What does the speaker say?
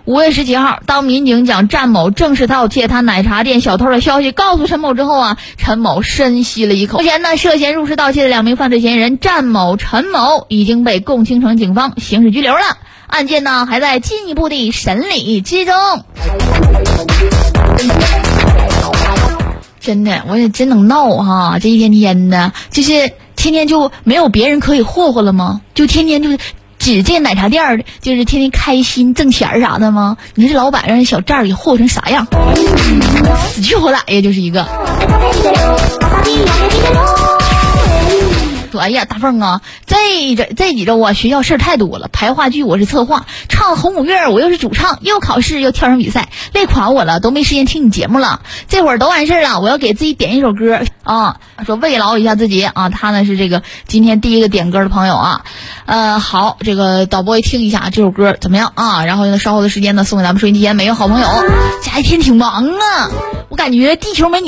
5月17号，当民警将战某正式盗窃他奶茶店小偷的消息告诉陈某之后啊，陈某深吸了一口。目前呢，涉嫌入室盗窃的2名犯罪嫌疑人战某、陈某已经被共青城警方刑事拘留了，案件呢还在进一步的审理之中。真的，我也真能闹哈！这一天天的，就是天天就没有别人可以霍霍了吗？就天天就是只见奶茶店的，就是天天开心挣钱啥的吗？你说这老板让人小寨给霍霍成啥样？死去活来呀，就是一个。说哎呀，大凤啊，这几周啊，学校事儿太多了。排话剧我是策划，唱红五月我又是主唱，又考试又跳绳比赛，累垮我了，都没时间听你节目了。这会儿都完事儿了，我要给自己点一首歌啊，说慰劳一下自己啊。他呢是这个今天第一个点歌的朋友啊。好，这个导播也听一下这首歌怎么样啊？然后呢，稍后的时间呢，送给咱们收音机前每个好朋友。这一天挺忙啊，我感觉地球没你